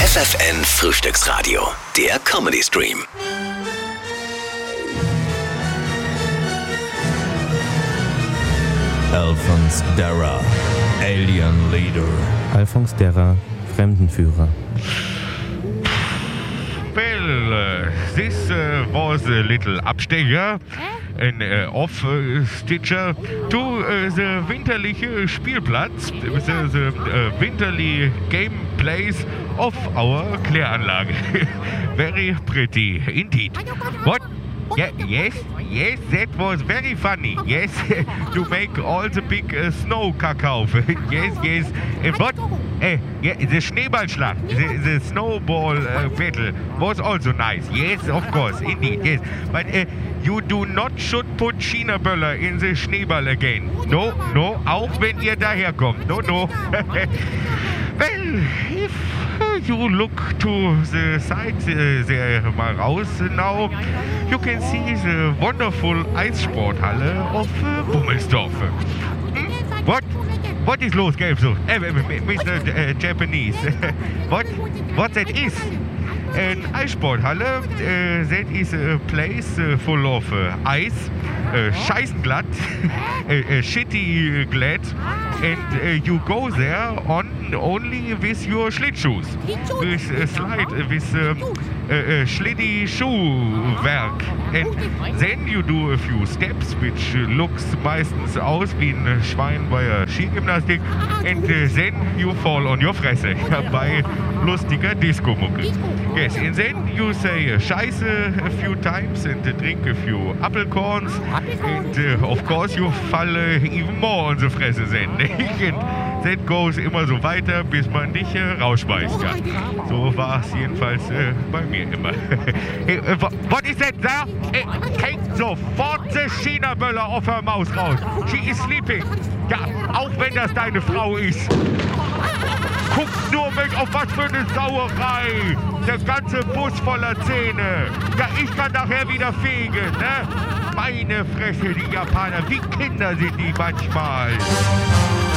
FFN Frühstücksradio, der Comedy Stream. Alphonse Darra, Alien Leader. Alphonse Darra, Fremdenführer. Well, this was a little Abstecher, an off-stitcher to the winterliche Spielplatz, the winterly game place of our Kläranlage. Very pretty indeed. What? Yeah, yes, that was very funny. Yes, to make all the big snow cacao. Yes. And what? Yeah, the Schneeballschlacht, the snowball battle was also nice. Yes, of course, indeed, yes. But you do not should put China-Böller in the Schneeball again. No, auch wenn ihr daherkommt. No. Well, if you look to the side there mal raus now, you can see the wonderful Eissporthalle of Bummelsdorf. What is los, Gelbsucht? Mr. Japanese. What that is? An Eissporthalle, that is a place full of ice, scheißenglatt, shitty glad, and you go there only with your Schlittschuhs, with slide, with Schlitty Schuhwerk, and then you do a few steps, which looks meistens aus wie ein Schwein bei der Skigymnastik, and then you fall on your Fresse bei lustiger Disco-Mucke. Yes, and then you say Scheiße a few times and drink a few Apfelkorns, and of course you fall even more on the Fresse then. And that goes immer so weiter, bis man dich rausschmeißt. Ja. So war es jedenfalls bei mir immer. Hey, what is that there? Take sofort the China-Böller auf her Maus raus. She is sleeping. Ja, auch wenn das deine Frau ist. Guck nur mit, auf was für eine Sauerei. Der ganze Bus voller Zähne. Ja, ich kann nachher wieder fegen, ne? Meine Fresse, die Japaner, wie Kinder sind die manchmal.